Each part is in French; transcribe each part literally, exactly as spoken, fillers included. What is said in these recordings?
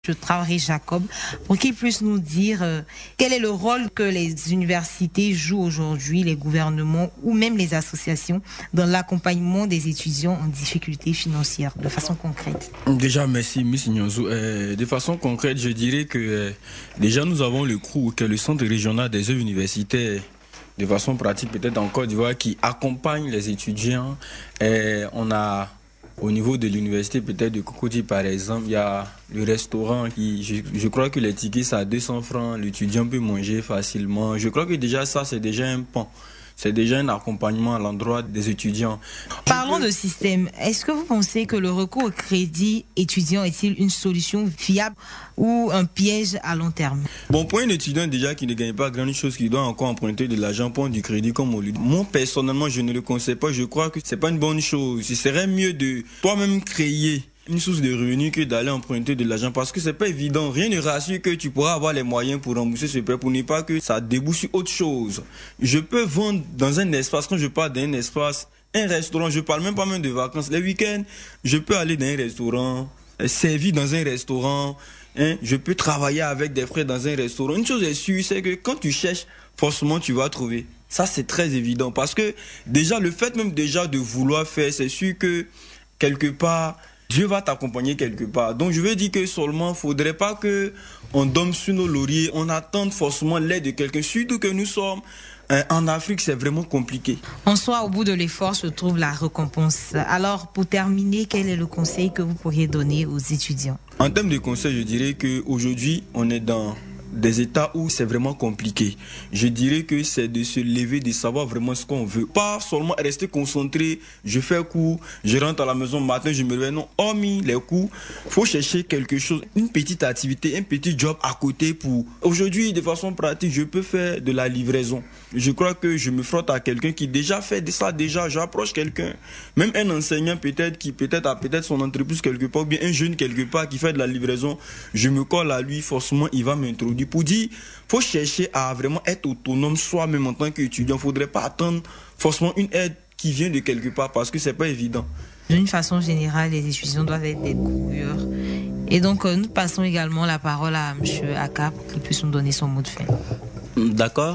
Traoré Jacob, pour qu'il puisse nous dire euh, quel est le rôle que les universités jouent aujourd'hui, les gouvernements ou même les associations dans l'accompagnement des étudiants en difficulté financière, de façon concrète. Déjà, merci, Miss Nyonzo. Euh, de façon concrète, je dirais que euh, déjà nous avons le C R U, qui est le Centre régional des œuvres universitaires, de façon pratique peut-être en Côte d'Ivoire, qui accompagne les étudiants. Et on a au niveau de l'université, peut-être de Cocody par exemple, il y a le restaurant qui, je, je crois que les tickets c'est à deux cents francs, l'étudiant peut manger facilement. Je crois que déjà ça c'est déjà un pan. C'est déjà un accompagnement à l'endroit des étudiants. Parlons de système. Est-ce que vous pensez que le recours au crédit étudiant est-il une solution fiable ou un piège à long terme? Bon, pour un étudiant déjà qui ne gagne pas grand chose, qui doit encore emprunter de l'argent pour du crédit comme on lui dit. Moi, personnellement, je ne le conseille pas. Je crois que c'est pas une bonne chose. Il serait mieux de toi-même créer une source de revenus que d'aller emprunter de l'argent, parce que c'est pas évident. Rien ne rassure que tu pourras avoir les moyens pour rembourser ce prêt, pour ne pas que ça débouche sur autre chose. Je peux vendre dans un espace, quand je parle d'un espace, un restaurant, je parle même pas même de vacances. Les week-ends, je peux aller dans un restaurant, servir dans un restaurant, hein, je peux travailler avec des frères dans un restaurant. Une chose est sûre, c'est que quand tu cherches, forcément tu vas trouver. Ça c'est très évident, parce que déjà le fait même déjà de vouloir faire, c'est sûr que quelque part Dieu va t'accompagner quelque part. Donc je veux dire que seulement, faudrait pas que on dorme sur nos lauriers, on attende forcément l'aide de quelqu'un, surtout que nous sommes euh, en Afrique, c'est vraiment compliqué. En soi, au bout de l'effort se trouve la récompense. Alors, pour terminer, quel est le conseil que vous pourriez donner aux étudiants? En termes de conseil, je dirais qu'aujourd'hui, on est dans des états où c'est vraiment compliqué. Je dirais que c'est de se lever, de savoir vraiment ce qu'on veut. Pas seulement rester concentré, je fais cours, je rentre à la maison matin, je me réveille. Non, hormis les cours, faut chercher quelque chose, une petite activité, un petit job à côté pour... Aujourd'hui, de façon pratique, je peux faire de la livraison. Je crois que je me frotte à quelqu'un qui déjà fait ça, déjà, j'approche quelqu'un. Même un enseignant peut-être qui peut-être a peut-être son entreprise quelque part, ou bien un jeune quelque part qui fait de la livraison, je me colle à lui, forcément, il va m'introduire. Pour dire, faut chercher à vraiment être autonome soi-même en tant qu'étudiant. Faudrait pas attendre forcément une aide qui vient de quelque part, parce que c'est pas évident. D'une façon générale, les étudiants doivent être des coureurs. Et donc, nous passons également la parole à M. Aka pour qu'il puisse nous donner son mot de fin. D'accord.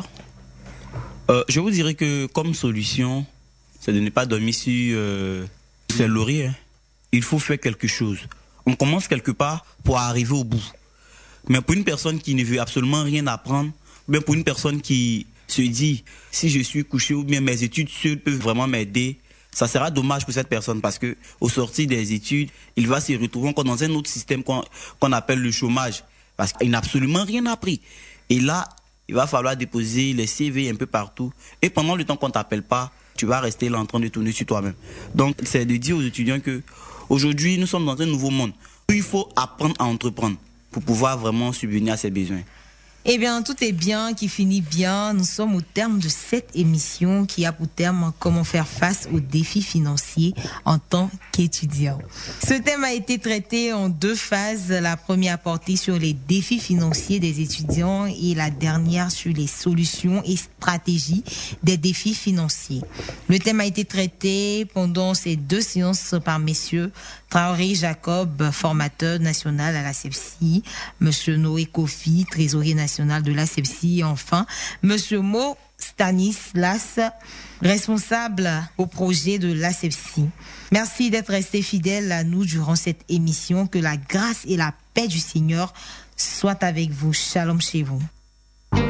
Euh, je vous dirais que comme solution, c'est de ne pas dormir sur euh, ses lauriers. Il faut faire quelque chose. On commence quelque part pour arriver au bout. Mais pour une personne qui ne veut absolument rien apprendre, ou bien pour une personne qui se dit, si je suis couché ou bien mes études seules peuvent vraiment m'aider, ça sera dommage pour cette personne, parce que au sortir des études, il va se retrouver encore dans un autre système qu'on qu'on appelle le chômage, parce qu'il n'a absolument rien appris. Et là, il va falloir déposer les C V un peu partout. Et pendant le temps qu'on t'appelle pas, tu vas rester là en train de tourner sur toi-même. Donc, c'est de dire aux étudiants que aujourd'hui, nous sommes dans un nouveau monde où il faut apprendre à entreprendre pour pouvoir vraiment subvenir à ses besoins. Eh bien, tout est bien, qui finit bien. Nous sommes au terme de cette émission qui a pour terme comment faire face aux défis financiers en tant qu'étudiant. Ce thème a été traité en deux phases. La première portée sur les défis financiers des étudiants et la dernière sur les solutions et stratégies des défis financiers. Le thème a été traité pendant ces deux séances par messieurs Traoré Jacob, formateur national à l'A C E P S I, monsieur Noé Kofi, trésorier national de l'A C E P S I, et enfin, monsieur Mo Stanislas, responsable au projet de l'A C E P S I. Merci d'être resté fidèle à nous durant cette émission. Que la grâce et la paix du Seigneur soient avec vous. Shalom chez vous.